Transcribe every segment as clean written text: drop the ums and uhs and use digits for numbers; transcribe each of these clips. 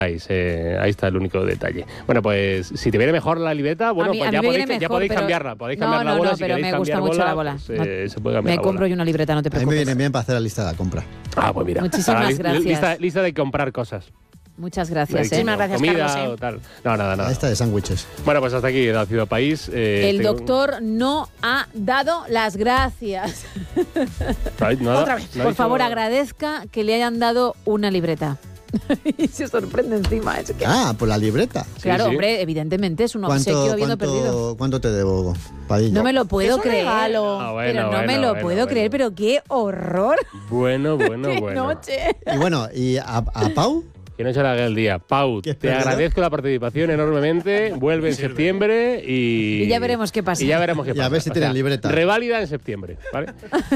Ahí está el único detalle. Bueno, pues si te viene mejor la libreta, bueno, pues ya podéis cambiarla. Podéis cambiar la bola. No, pero me gusta mucho la bola. Se puede cambiar me compro yo una libreta, no te preocupes. A mí me viene bien para hacer la lista de la compra. Pues mira. Muchísimas gracias. Lista de comprar cosas. Muchas gracias. Muchísimas gracias, comida, Carlos. O tal. No, nada. Esta de sándwiches. Bueno, pues hasta aquí la Ciudad País. El doctor no ha dado las gracias. Otra vez. Por favor, agradezca que le hayan dado una libreta. Y se sorprende encima. Es que... Por la libreta. Claro, sí. Hombre, evidentemente es un obsequio habiendo perdido. ¿Cuánto te debo, Padilla? No me lo puedo Es un creer. regalo. Pero no me lo puedo creer, pero qué horror. Bueno. Qué noche. Y bueno, ¿y a Pau? Que no se le haga el día. Pau, te agradezco la participación enormemente. Vuelve en septiembre y ya veremos qué pasa. Y a ver si tienen libreta. Reválida en septiembre, ¿vale?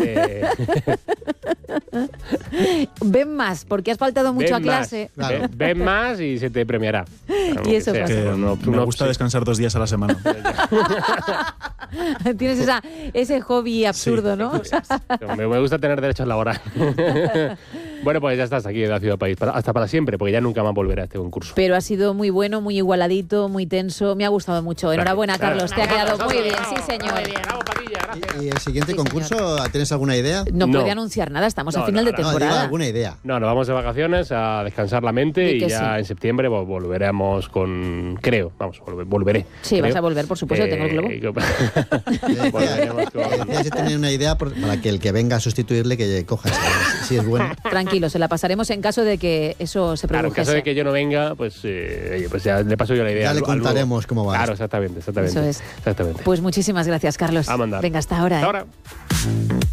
Ven más, porque has faltado mucho a clase. Claro. Ven más y se te premiará. Y eso pasa. Que me gusta descansar 2 días a la semana. Tienes ese hobby absurdo, ¿no? Me gusta tener derechos laborales. Bueno, pues ya estás aquí en la Ciudad País. Hasta para siempre, porque ya nunca más volveré a este concurso. Pero ha sido muy bueno, muy igualadito, muy tenso. Me ha gustado mucho. Enhorabuena, Carlos. Te ha quedado muy bien. Sí, señor. Bravo, Padilla, gracias. ¿Y el siguiente Sí, concurso, tienes alguna idea? No puede anunciar nada. Estamos a final de No, digo temporada. alguna idea. No, nos vamos de vacaciones a descansar la mente y ya en septiembre volveremos con... volveré. Sí, creo. vas a volver, por supuesto, tengo el globo. Decía si tenía una idea para que el que venga a sustituirle que coja si es bueno. Tranquilo, se la pasaremos en caso de que eso se Claro, produjese. en caso de que yo no venga, pues ya le paso yo la idea. Ya le contaremos cómo va. Claro, exactamente. Eso es. Exactamente. Pues muchísimas gracias, Carlos. A mandar. Venga, hasta ahora. Hasta ahora.